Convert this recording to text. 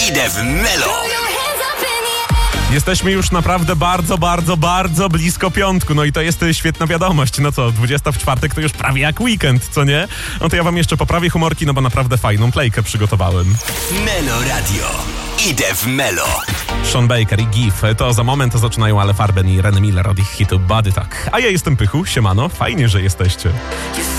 Idę w Melo. Jesteśmy już naprawdę bardzo blisko piątku. No i to jest świetna wiadomość. No co, 20 w czwartek to już prawie jak weekend, co nie? No to ja wam jeszcze poprawię humorki, no bo naprawdę fajną playkę przygotowałem. Melo Radio. Idę w Melo. Sean Baker i Gif to za moment zaczynają Ale Farben i Ren Miller od ich hitu Body Talk. A ja jestem Pychu, siemano, fajnie, że jesteście.